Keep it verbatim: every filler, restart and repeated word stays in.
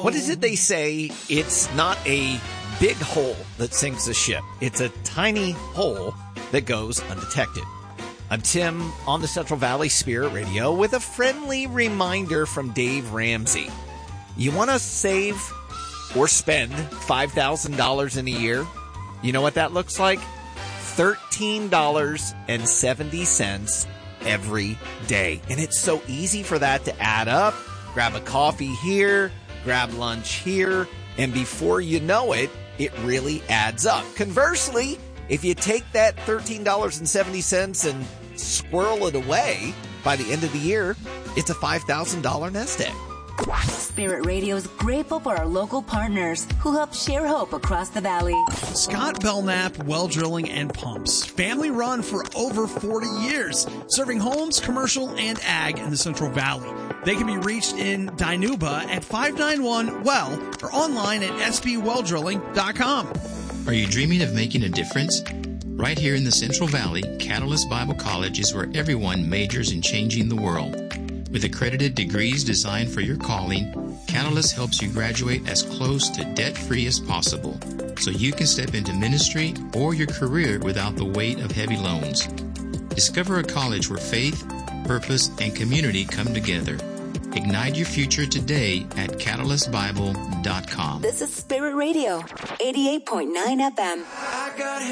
What is it they say? It's not a big hole that sinks a ship. It's a tiny hole that goes undetected. I'm Tim on the Central Valley Spirit Radio with a friendly reminder from Dave Ramsey. You want to save or spend five thousand dollars in a year? You know what that looks like? thirteen dollars and seventy cents every day. And it's so easy for that to add up. Grab a coffee here, grab lunch here, and before you know it, it really adds up. Conversely, if you take that thirteen dollars and seventy cents and squirrel it away, by the end of the year, it's a five thousand dollars nest egg. Spirit Radio is grateful for our local partners who help share hope across the valley. Scott Belknap Well Drilling and Pumps. Family run for over forty years, serving homes, commercial, and ag in the Central Valley. They can be reached in Dinuba at five nine one well or online at s b well drilling dot com. Are you dreaming of making a difference? Right here in the Central Valley, Catalyst Bible College is where everyone majors in changing the world. With accredited degrees designed for your calling, Catalyst helps you graduate as close to debt-free as possible, so you can step into ministry or your career without the weight of heavy loans. Discover a college where faith, purpose, and community come together. Ignite your future today at catalyst bible dot com. This is Spirit Radio, eighty-eight point nine F M.